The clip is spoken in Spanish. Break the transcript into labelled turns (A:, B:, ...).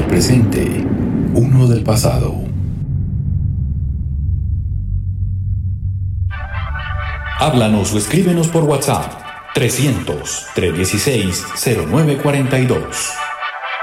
A: del presente, uno del pasado. Háblanos o escríbenos por WhatsApp 300-316-0942.